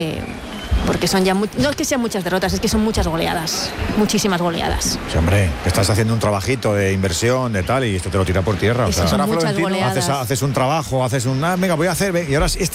porque son ya no es que sean muchas derrotas, es que son muchas goleadas, muchísimas goleadas. Sí, hombre, estás haciendo un trabajito de inversión, de tal, y esto te lo tira por tierra. Son muchas goleadas. Haces un trabajo, venga, voy a hacer, y ahora